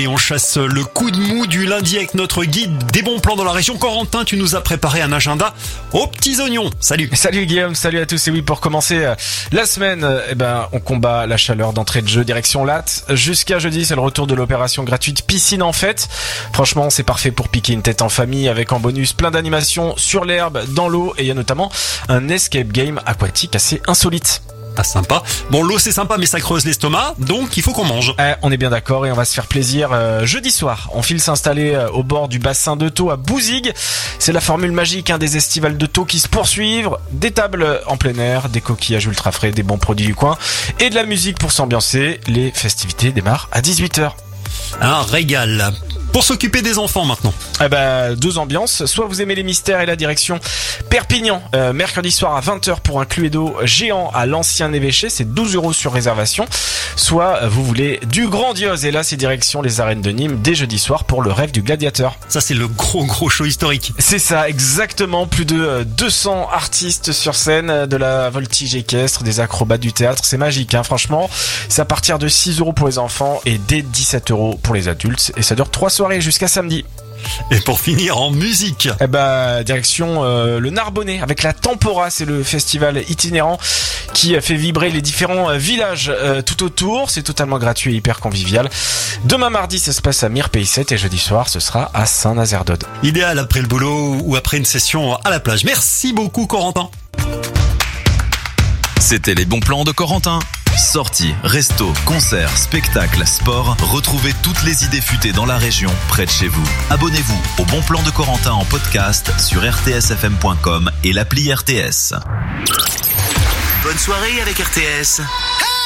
Et on chasse le coup de mou du lundi avec notre guide des bons plans dans la région. Corentin, tu nous as préparé un agenda aux petits oignons. Salut. Salut Guillaume, salut à tous. Et oui, pour commencer la semaine, on combat la chaleur d'entrée de jeu direction Latte. Jusqu'à jeudi, c'est le retour de l'opération gratuite piscine en fête. Franchement, c'est parfait pour piquer une tête en famille avec en bonus plein d'animations sur l'herbe, dans l'eau. Et il y a notamment un escape game aquatique assez insolite. Ah, sympa. Bon, l'eau c'est sympa mais ça creuse l'estomac, donc il faut qu'on mange. On est bien d'accord et on va se faire plaisir jeudi soir. On file s'installer au bord du bassin de Thau à Bouzigues. C'est la formule magique des estivales de Thau qui se poursuivent. Des tables en plein air, des coquillages ultra frais, des bons produits du coin et de la musique pour s'ambiancer. Les festivités démarrent à 18h. Un régal. Pour s'occuper des enfants maintenant. Deux ambiances. Soit vous aimez les mystères et la direction Perpignan, mercredi soir à 20h pour un Cluedo géant à l'ancien évêché, c'est 12 € sur réservation. Soit vous voulez du grandiose et là c'est direction les arènes de Nîmes dès jeudi soir pour le rêve du gladiateur. Ça c'est le gros show historique. C'est ça, exactement. Plus de 200 artistes sur scène, de la voltige équestre, des acrobates du théâtre. C'est magique, franchement. C'est à partir de 6 € pour les enfants et dès 17 € pour les adultes. Et ça dure 3 soirées jusqu'à samedi. Et pour finir en musique, direction le Narbonnais avec la Tempora, c'est le festival itinérant qui fait vibrer les différents villages tout autour. C'est totalement gratuit et hyper convivial. Demain mardi, ça se passe à Mirepayset et jeudi soir, ce sera à Saint-Nazaire-d'Aude. Idéal après le boulot ou après une session à la plage. Merci beaucoup Corentin. C'était les bons plans de Corentin. Sorties, restos, concerts, spectacles, sport, retrouvez toutes les idées futées dans la région, près de chez vous. Abonnez-vous au Bon Plan de Corentin en podcast sur rtsfm.com et l'appli RTS. Bonne soirée avec RTS.